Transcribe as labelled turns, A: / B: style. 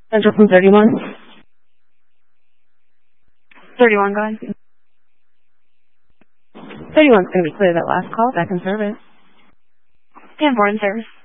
A: Central from 31.
B: 31, go ahead.
A: 31's going to be clear. That last call, back in service.
B: 10-4 in service.